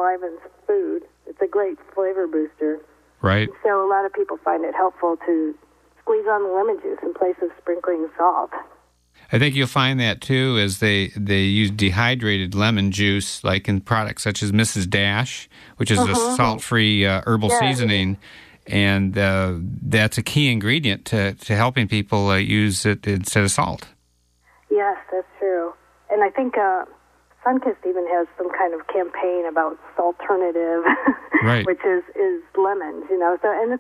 enlivens food. It's a great flavor booster. Right. So a lot of people find it helpful to squeeze on the lemon juice in place of sprinkling salt. I think you'll find that, too, as they use dehydrated lemon juice, like in products such as Mrs. Dash, which is a salt-free herbal seasoning, and that's a key ingredient to helping people use it instead of salt. Yes, that's true. And I think Sunkist even has some kind of campaign about salternative, right. which is lemons, So, and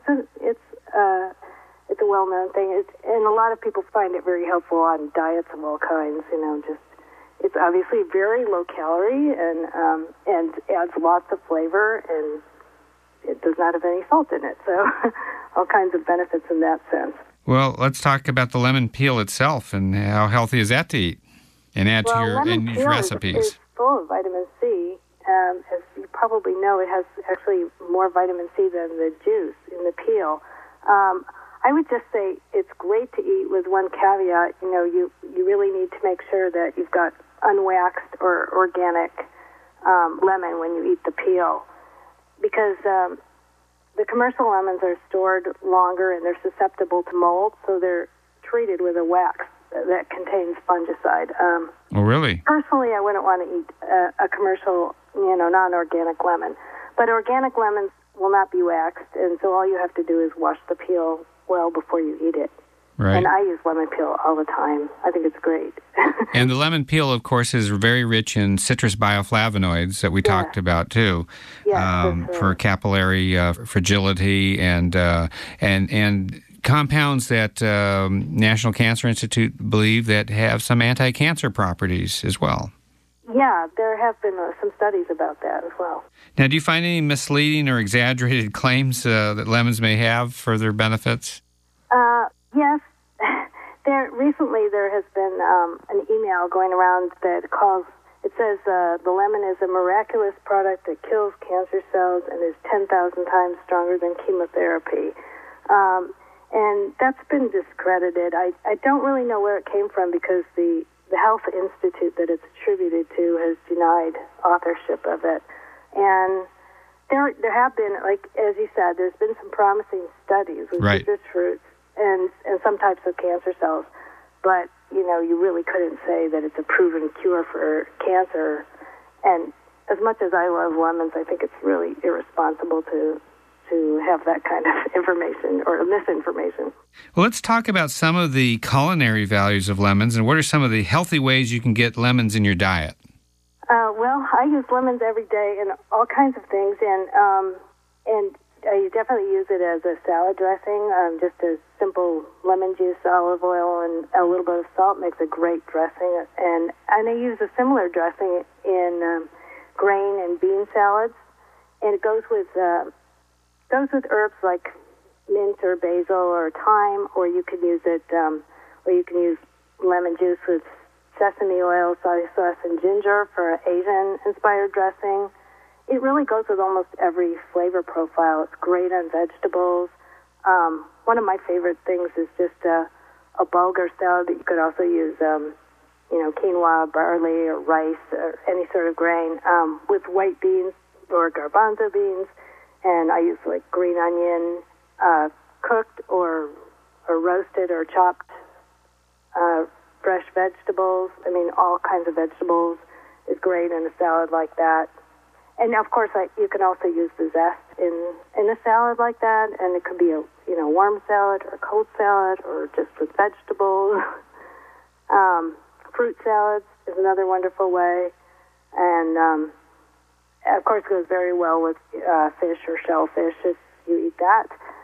it's a well-known thing, and a lot of people find it very helpful on diets of all kinds. It's obviously very low calorie and adds lots of flavor, and it does not have any salt in it. So, all kinds of benefits in that sense. Well, let's talk about the lemon peel itself and how healthy is that to eat and add to your recipes. Is full of vitamin C. As you probably know, it has actually more vitamin C than the juice in the peel. I would just say it's great to eat with one caveat. You really need to make sure that you've got unwaxed or organic lemon when you eat the peel, because the commercial lemons are stored longer and they're susceptible to mold, so they're treated with a wax that contains fungicide. Oh, really? Personally, I wouldn't want to eat a commercial, non-organic lemon. But organic lemons will not be waxed, and so all you have to do is wash the peel well before you eat it. Right. And I use lemon peel all the time. I think it's great. And the lemon peel, of course, is very rich in citrus bioflavonoids that we talked about, too, for capillary fragility and compounds that National Cancer Institute believe that have some anti-cancer properties as well. Yeah, there have been some studies about that as well. Now, do you find any misleading or exaggerated claims that lemons may have for their benefits? Yes. Recently there has been an email going around that says the lemon is a miraculous product that kills cancer cells and is 10,000 times stronger than chemotherapy. And that's been discredited. I don't really know where it came from, because the health institute that it's attributed to has denied authorship of it. And there have been, like as you said, there's been some promising studies with citrus fruits and some types of cancer cells. But, you really couldn't say that it's a proven cure for cancer. And as much as I love lemons, I think it's really irresponsible to have that kind of information or misinformation. Well, let's talk about some of the culinary values of lemons, and what are some of the healthy ways you can get lemons in your diet? Well, I use lemons every day in all kinds of things, and I definitely use it as a salad dressing. Just a simple lemon juice, olive oil, and a little bit of salt makes a great dressing. And I use a similar dressing in grain and bean salads, and it goes with herbs like mint or basil or thyme, or you can use it, or you can use lemon juice with sesame oil, soy sauce, and ginger for an Asian-inspired dressing. It really goes with almost every flavor profile. It's great on vegetables. One of my favorite things is just a bulgur salad that you could also use, quinoa, barley, or rice, or any sort of grain, with white beans or garbanzo beans. And I use like green onion, cooked or roasted or chopped, fresh vegetables. I mean, all kinds of vegetables is great in a salad like that. And of course, you can also use the zest in a salad like that, and it could be a warm salad or a cold salad or just with vegetables. Fruit salads is another wonderful way, and of course, it goes very well with fish or shellfish if you eat that.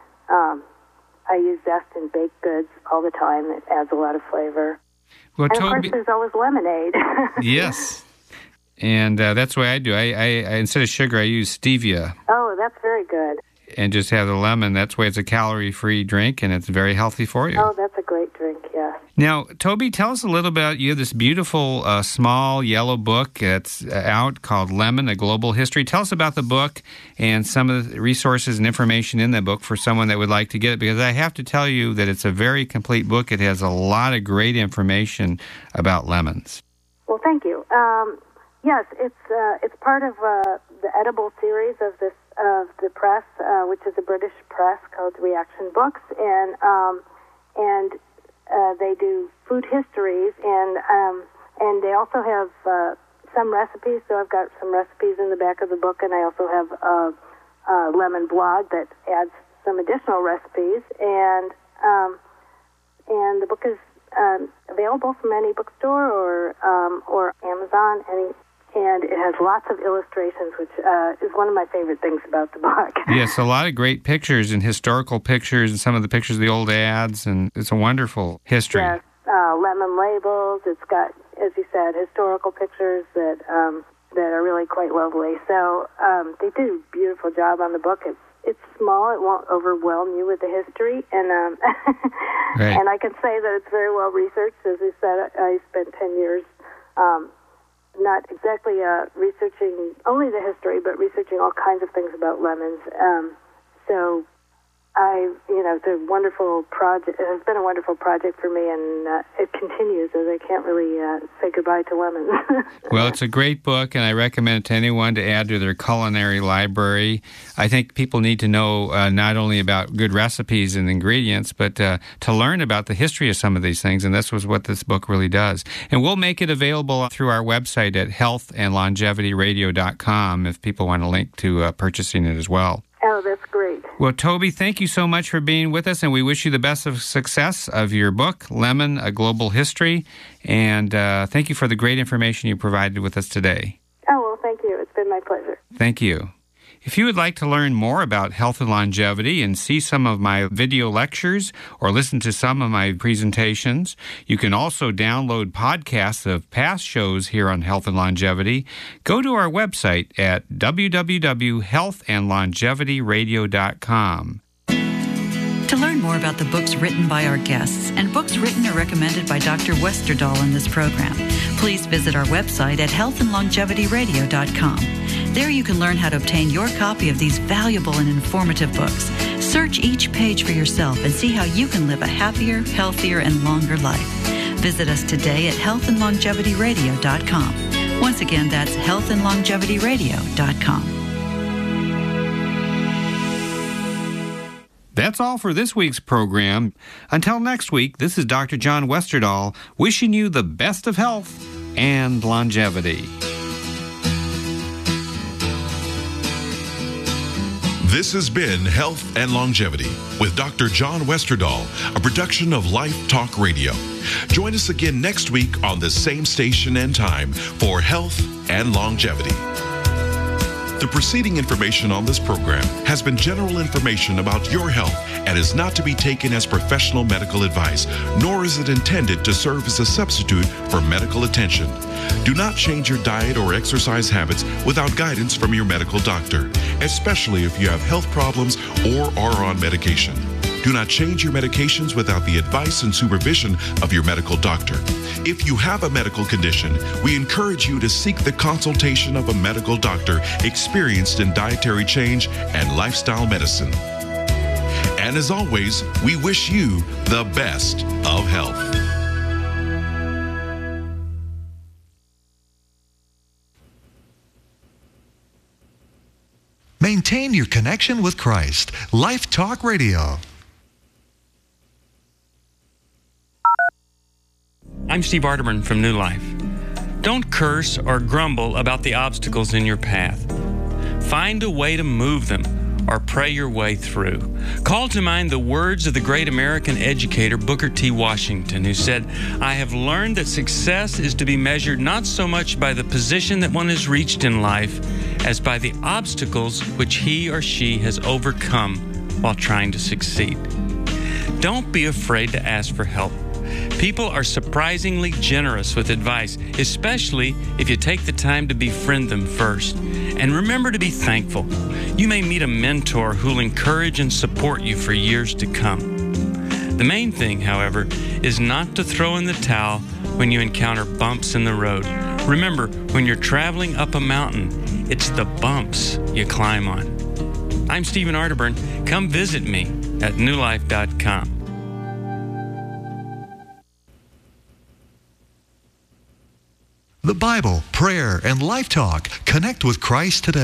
I use zest in baked goods all the time. It adds a lot of flavor. Well, and of course, there's always lemonade. Yes. And that's the way I do. I instead of sugar, I use stevia. Oh, that's very good. And just have the lemon. That's why it's a calorie-free drink, and it's very healthy for you. Oh, that's a great drink, yeah. Now, Toby, tell us a little about you have this beautiful small yellow book that's out called Lemon, A Global History. Tell us about the book and some of the resources and information in the book for someone that would like to get it, because I have to tell you that it's a very complete book. It has a lot of great information about lemons. Well, thank you. Yes, it's part of the edible series of the press, which is a British press called Reaction Books, and they do food histories, and they also have some recipes. So I've got some recipes in the back of the book, and I also have a lemon blog that adds some additional recipes, and the book is available from any bookstore or Amazon, and it has lots of illustrations, which is one of my favorite things about the book. Yes, a lot of great pictures and historical pictures and some of the pictures of the old ads, and it's a wonderful history. Yes, lemon labels. It's got, as you said, historical pictures that are really quite lovely. So they do a beautiful job on the book. It's small. It won't overwhelm you with the history, and right. And I can say that it's very well researched. As I said, I spent 10 years not exactly researching only the history, but researching all kinds of things about lemons. So it's a wonderful project. It has been a wonderful project for me, and it continues, as I can't really say goodbye to lemons. Well, it's a great book, and I recommend it to anyone to add to their culinary library. I think people need to know not only about good recipes and ingredients, but to learn about the history of some of these things, and this was what this book really does. And we'll make it available through our website at healthandlongevityradio.com if people want to link to purchasing it as well. Oh, that's great. Well, Toby, thank you so much for being with us, and we wish you the best of success of your book, Lemon, A Global History, and thank you for the great information you provided with us today. Oh, well, thank you. It's been my pleasure. Thank you. If you would like to learn more about health and longevity and see some of my video lectures or listen to some of my presentations, you can also download podcasts of past shows here on Health and Longevity. Go to our website at www.healthandlongevityradio.com. To learn more about the books written by our guests and books written or recommended by Dr. Westerdahl in this program, please visit our website at healthandlongevityradio.com. There you can learn how to obtain your copy of these valuable and informative books. Search each page for yourself and see how you can live a happier, healthier, and longer life. Visit us today at healthandlongevityradio.com. Once again, that's healthandlongevityradio.com. That's all for this week's program. Until next week, this is Dr. John Westerdahl wishing you the best of health and longevity. This has been Health and Longevity with Dr. John Westerdahl, a production of Life Talk Radio. Join us again next week on the same station and time for Health and Longevity. The preceding information on this program has been general information about your health and is not to be taken as professional medical advice, nor is it intended to serve as a substitute for medical attention. Do not change your diet or exercise habits without guidance from your medical doctor, especially if you have health problems or are on medication. Do not change your medications without the advice and supervision of your medical doctor. If you have a medical condition, we encourage you to seek the consultation of a medical doctor experienced in dietary change and lifestyle medicine. And as always, we wish you the best of health. Maintain your connection with Christ. Life Talk Radio. I'm Steve Arterburn from New Life. Don't curse or grumble about the obstacles in your path. Find a way to move them or pray your way through. Call to mind the words of the great American educator Booker T. Washington, who said, "I have learned that success is to be measured not so much by the position that one has reached in life as by the obstacles which he or she has overcome while trying to succeed." Don't be afraid to ask for help. People are surprisingly generous with advice, especially if you take the time to befriend them first. And remember to be thankful. You may meet a mentor who'll encourage and support you for years to come. The main thing, however, is not to throw in the towel when you encounter bumps in the road. Remember, when you're traveling up a mountain, it's the bumps you climb on. I'm Stephen Arterburn. Come visit me at newlife.com. The Bible, prayer, and Life Talk. Connect with Christ today.